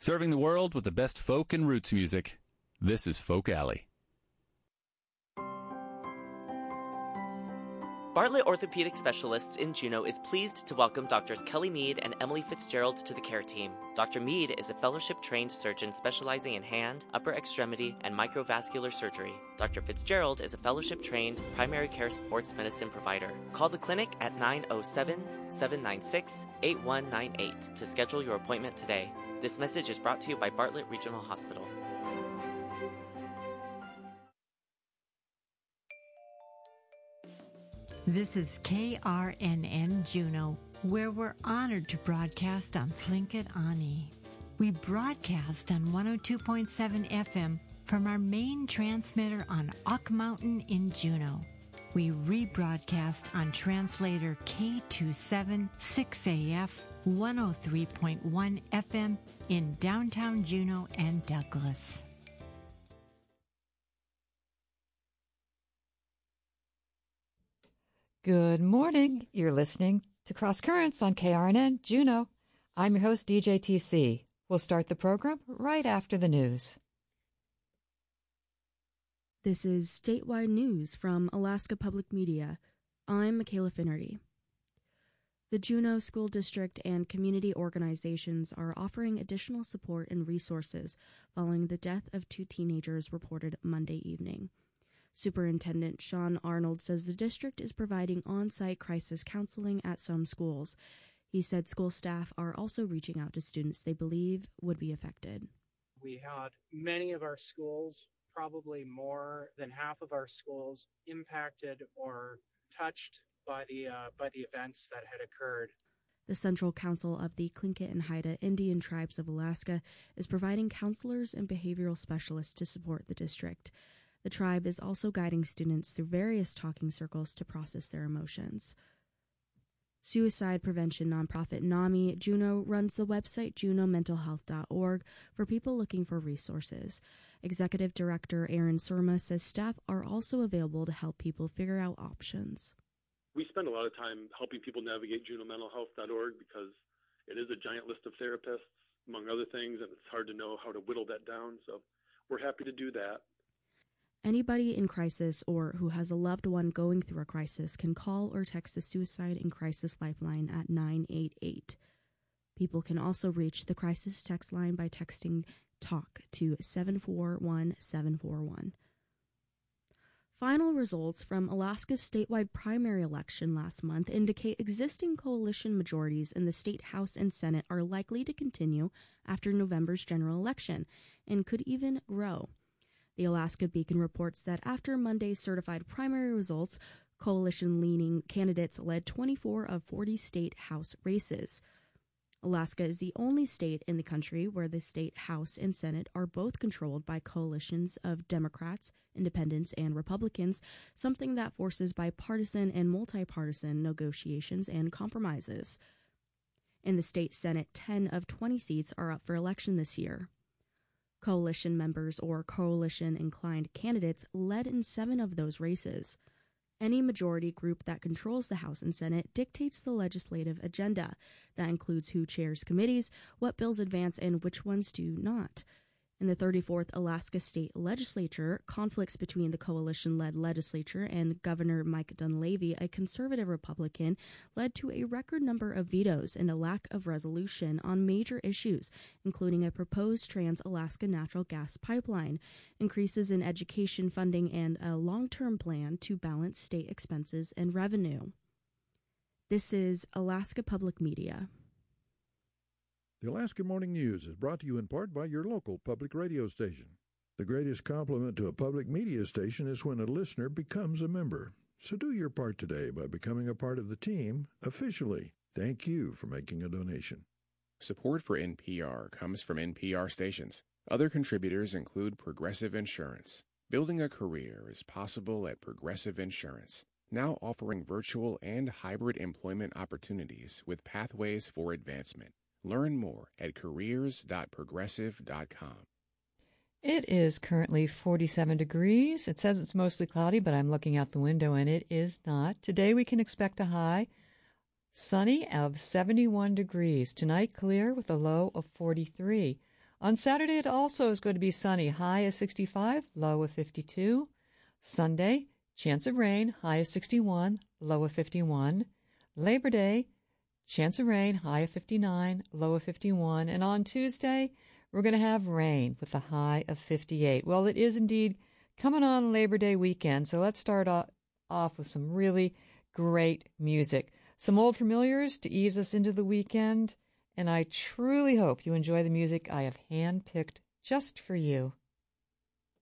Serving the world with the best folk and roots music. This is Folk Alley. Bartlett Orthopedic Specialists in Juneau is pleased to welcome Drs. Kelly Mead and Emily Fitzgerald to the care team. Dr. Mead is a fellowship-trained surgeon specializing in hand, upper extremity, and microvascular surgery. Dr. Fitzgerald is a fellowship-trained primary care sports medicine provider. Call the clinic at 907-796-8198 to schedule your appointment today. This message is brought to you by Bartlett Regional Hospital. This is KRNN Juneau, where we're honored to broadcast on Tlingit Ani. We broadcast on 102.7 FM from our main transmitter on Ock Mountain in Juneau. We rebroadcast on translator K276AF 103.1 FM in downtown Juneau and Douglas. Good morning. You're listening to Cross Currents on KRNN Juneau. I'm your host, DJ TC. We'll start the program right after the news. This is statewide news from Alaska Public Media. I'm Michaela Finnerty. The Juneau School District and community organizations are offering additional support and resources following the death of 2 teenagers reported Monday evening. Superintendent Sean Arnold says the district is providing on-site crisis counseling at some schools. He said school staff are also reaching out to students they believe would be affected. We had many of our schools, probably more than half of our schools, impacted or touched by the events that had occurred. The Central Council of the Tlingit and Haida Indian Tribes of Alaska is providing counselors and behavioral specialists to support the district. The tribe is also guiding students through various talking circles to process their emotions. Suicide prevention nonprofit NAMI Juneau runs the website juneaumentalhealth.org for people looking for resources. Executive Director Aaron Surma says staff are also available to help people figure out options. We spend a lot of time helping people navigate juneaumentalhealth.org because it is a giant list of therapists, among other things, and it's hard to know how to whittle that down. So we're happy to do that. Anybody in crisis or who has a loved one going through a crisis can call or text the Suicide and Crisis Lifeline at 988. People can also reach the crisis text line by texting TALK to 741741. Final results from Alaska's statewide primary election last month indicate existing coalition majorities in the state House and Senate are likely to continue after November's general election and could even grow. The Alaska Beacon reports that after Monday's certified primary results, coalition-leaning candidates led 24 of 40 state House races. Alaska is the only state in the country where the state House and Senate are both controlled by coalitions of Democrats, Independents, and Republicans, something that forces bipartisan and multi-partisan negotiations and compromises. In the state Senate, 10 of 20 seats are up for election this year. Coalition members or coalition-inclined candidates led in 7 of those races. Any majority group that controls the House and Senate dictates the legislative agenda. That includes who chairs committees, what bills advance, and which ones do not. In the 34th Alaska State Legislature, conflicts between the coalition-led legislature and Governor Mike Dunleavy, a conservative Republican, led to a record number of vetoes and a lack of resolution on major issues, including a proposed Trans-Alaska natural gas pipeline, increases in education funding, and a long-term plan to balance state expenses and revenue. This is Alaska Public Media. The Alaska Morning News is brought to you in part by your local public radio station. The greatest compliment to a public media station is when a listener becomes a member. So do your part today by becoming a part of the team officially. Thank you for making a donation. Support for NPR comes from NPR stations. Other contributors include Progressive Insurance. Building a career is possible at Progressive Insurance, now offering virtual and hybrid employment opportunities with pathways for advancement. Learn more at careers.progressive.com. It is currently 47 degrees. It says it's mostly cloudy, but I'm looking out the window and it is not. Today we can expect a high sunny of 71 degrees. Tonight clear with a low of 43. On Saturday, it also is going to be sunny, high of 65, low of 52. Sunday, chance of rain, high of 61, low of 51. Labor Day, chance of rain, high of 59, low of 51. And on Tuesday, we're going to have rain with a high of 58. Well, it is indeed coming on Labor Day weekend, so let's start off with some really great music. Some old familiars to ease us into the weekend, and I truly hope you enjoy the music I have handpicked just for you.